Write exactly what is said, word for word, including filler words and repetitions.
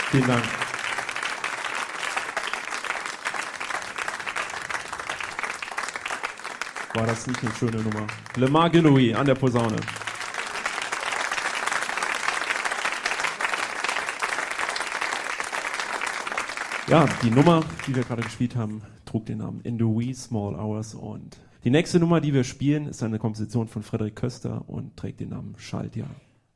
Vielen Dank. War das nicht eine schöne Nummer? Lemar Gilloui an der Posaune. Ja, die Nummer, die wir gerade gespielt haben, trug den Namen In the Wee Small Hours, und die nächste Nummer, die wir spielen, ist eine Komposition von Frederik Köster und trägt den Namen Schaltjahr.